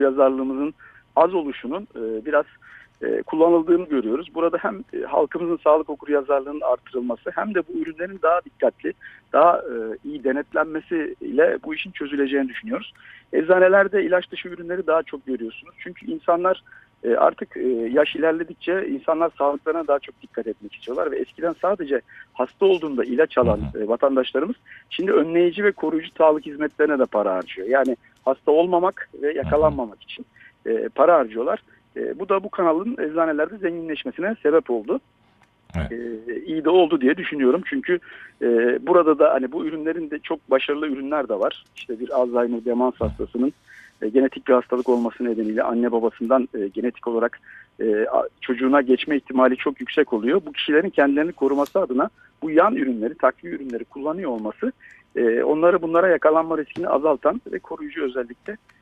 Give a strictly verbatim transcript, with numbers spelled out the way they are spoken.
yazarlığımızın az oluşunun e, biraz e, kullanıldığını görüyoruz. Burada hem e, halkımızın sağlık okuryazarlığının artırılması hem de bu ürünlerin daha dikkatli, daha e, iyi denetlenmesiyle bu işin çözüleceğini düşünüyoruz. Eczanelerde ilaç dışı ürünleri daha çok görüyorsunuz. Çünkü insanlar e, artık e, yaş ilerledikçe insanlar sağlıklarına daha çok dikkat etmek istiyorlar ve eskiden sadece hasta olduğunda ilaç alan e, vatandaşlarımız şimdi önleyici ve koruyucu sağlık hizmetlerine de para harcıyor. Yani hasta olmamak ve yakalanmamak için e, para harcıyorlar. E, bu da bu kanalın eczanelerde zenginleşmesine sebep oldu. Evet. E, iyi de oldu diye düşünüyorum. Çünkü e, burada da hani bu ürünlerin de çok başarılı ürünler de var. İşte bir Alzheimer demans hastasının e, genetik bir hastalık olması nedeniyle anne babasından e, genetik olarak e, çocuğuna geçme ihtimali çok yüksek oluyor. Bu kişilerin kendilerini koruması adına bu yan ürünleri, takviye ürünleri kullanıyor olması e, onları bunlara yakalanma riskini azaltan ve koruyucu özellikte